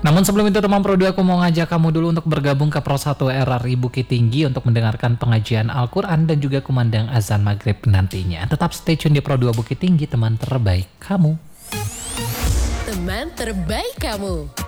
Namun sebelum itu teman Pro 2, aku mau ngajak kamu dulu untuk bergabung ke Pro 1 RRI Bukit Tinggi untuk mendengarkan pengajian Al-Quran dan juga kumandang azan maghrib nantinya. Tetap stay tune di Pro 2 Bukit Tinggi, teman terbaik kamu. Teman terbaik kamu.